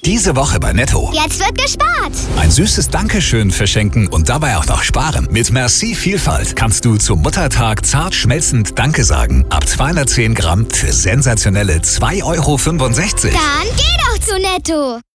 Diese Woche bei Netto. Jetzt wird gespart. Ein süßes Dankeschön verschenken und dabei auch noch sparen. Mit Merci Vielfalt kannst du zum Muttertag zart schmelzend Danke sagen. Ab 210 Gramm für sensationelle 2,65 €. Dann geh doch zu Netto.